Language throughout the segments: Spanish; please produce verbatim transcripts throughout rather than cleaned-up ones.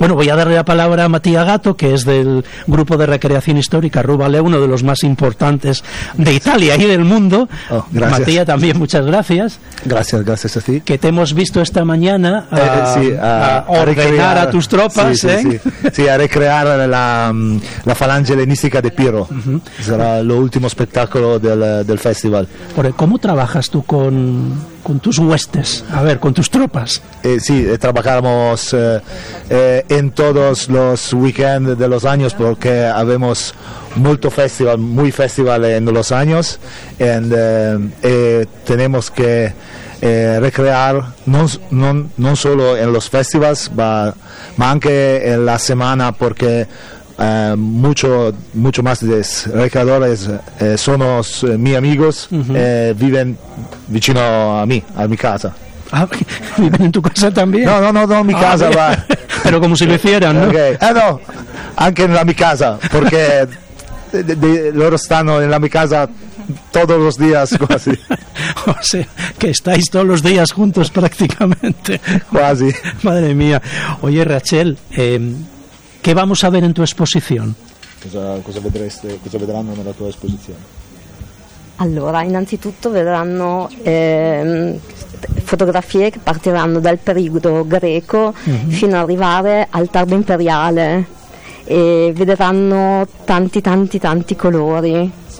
Bueno, voy a darle la palabra a Matías Gatto, que es del grupo de recreación histórica Rubaleu, uno de los más importantes de Italia y del mundo. Oh, gracias. Matías, también muchas gracias. Gracias, gracias a ti. Que te hemos visto esta mañana a, eh, sí, a, a ordenar a, recrear, a tus tropas. Sí, ¿eh? sí, sí. Sí, a recrear la, la falange helenística de Pirro. Uh-huh. Será el último espectáculo del, del festival. ¿Cómo trabajas tú con, con tus huestes? A ver, con tus tropas. Eh, sí, eh, trabajamos eh, eh, en todos los weekends de los años porque habemos mucho festival, muy festival en los años y eh, eh, tenemos que eh, recrear no, no, no solo en los festivals, ma, ma anche en la semana porque Uh, mucho mucho más de recreadores eh, son eh, mis amigos, uh-huh. eh, viven vicino a mí, a mi casa. Ah, ¿viven en tu casa también? No, no, no, no, mi casa ah, va. Pero como si lo hicieran, ¿no? Okay. Ah, no, anche en la mi casa, porque de, de, de, loro stanno en la mi casa todos los días casi. O sea, que estáis todos los días juntos prácticamente. Quasi. Madre mía. Oye, Rachel, eh, ¿qué vamos a ver en tu exposición? Cosa, cosa, vedreste, cosa vedranno nella tua esposizione? Allora, innanzitutto vedranno eh, fotografie che partiranno dal periodo greco uh-huh. fino ad arrivare al tardo imperiale e vedranno tanti tanti tanti colori.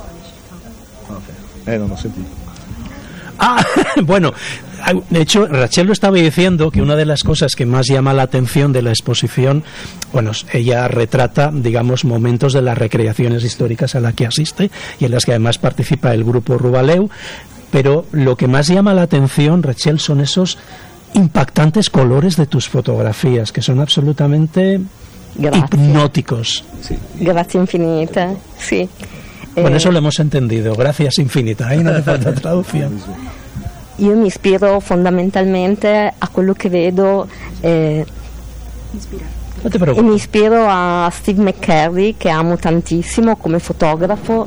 Okay. Eh, non ho sentito. Ah, bueno, de hecho, Rachel lo estaba diciendo que una de las cosas que más llama la atención de la exposición, bueno, ella retrata, digamos, momentos de las recreaciones históricas a las que asiste y en las que además participa el grupo Rubaleu, pero lo que más llama la atención, Rachel, son esos impactantes colores de tus fotografías, que son absolutamente Grazie. hipnóticos. Sí. Grazie infinita, sí. Bueno, eso lo hemos entendido, gracias infinita, ahí no hace falta traducción. Io mi ispiro fondamentalmente a quello che vedo eh, non ti e mi ispiro a Steve McCurry, che amo tantissimo come fotografo,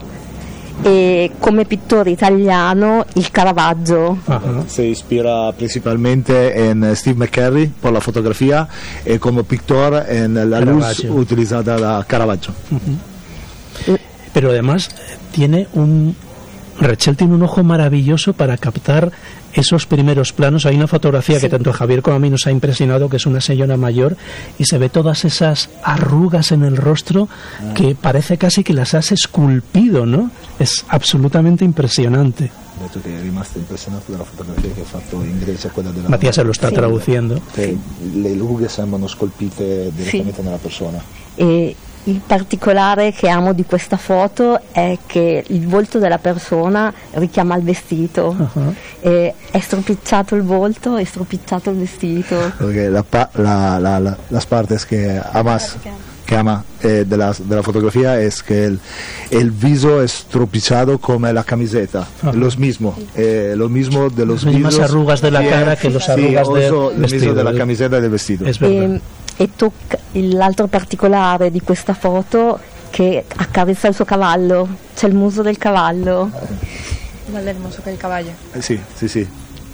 e come pittore italiano il Caravaggio. Uh-huh. Si ispira principalmente en Steve McCurry por la fotografía y como pintor en la Caravaggio. Luz utilizada da Caravaggio. Uh-huh. Pero además tiene un Rachel tiene un ojo maravilloso para captar esos primeros planos. Hay una fotografía sí. que tanto a Javier como a mí nos ha impresionado, que es una señora mayor y se ve todas esas arrugas en el rostro ah. que parece casi que las has esculpido, ¿no? Es absolutamente impresionante. Detto che è rimasto impressionato dalla fotografia che ha fatto in Grecia, quella della Mattia se lo sta sì. traduciendo. Che le rughe sembrano scolpite direttamente sì. nella persona. E il particolare che amo di questa foto è che il volto della persona richiama il vestito. Uh-huh. E è stropicciato il volto, è stropicciato il vestito. Perché la, la, la, la, las partes que amas que ama eh, de, la, de la fotografía es que el, el viso es tropicado como la camiseta, uh-huh. los mismos, eh, lo mismo de los las mismas arrugas de la cara que los arrugas sí, del lo vestido, mismo de la camiseta y del vestido. Es verdad. E, e tocca l'altro particolare di questa foto che accarezza il suo cavallo, c'è il muso del cavallo. Guarda hermoso che è il cavallo. Eh, sì, sì, sì.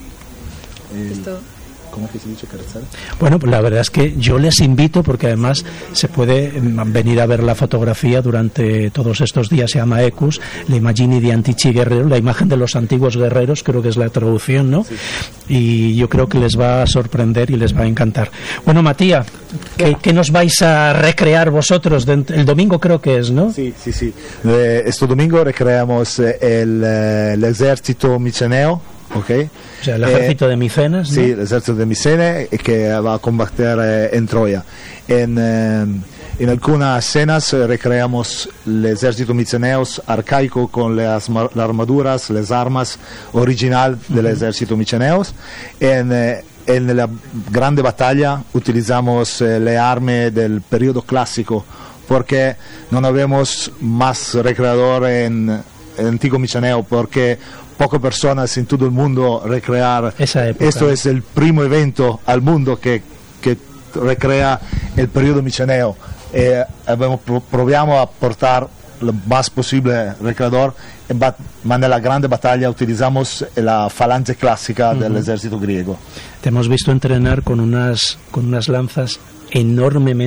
Il... ¿Cómo que se dice carezzare? Bueno, pues la verdad es que yo les invito, porque además se puede venir a ver la fotografía durante todos estos días, se llama Ecus, la immagini di antichi guerreros, la imagen de los antiguos guerreros, creo que es la traducción, ¿no? Sí. Y yo creo que les va a sorprender y les va a encantar. Bueno, Matías, ¿qué, ¿qué nos vais a recrear vosotros? El domingo creo que es, ¿no? Sí, sí, sí. Eh, este domingo recreamos el, el ejército miceneo. Okay. O sea, el ejército eh, de Micenas, ¿no? Sí, el ejército de Micene que va a combatir eh, en Troya. En, eh, en algunas escenas eh, recreamos el ejército miceneo arcaico con las, las armaduras, las armas original del uh-huh. ejército miceneo. En, eh, en la grande batalla utilizamos eh, le armas del periodo clásico porque no habemos más recreador en el antiguo miceneo, porque pocas personas en todo el mundo recrear. Esto es el primer evento al mundo que, que recrea el periodo miceneo. Eh, proviamo a portar lo más posible recreador, ma en la grande batalla utilizamos la falange clásica uh-huh. del ejército griego. Te hemos visto entrenar con unas, con unas lanzas enormemente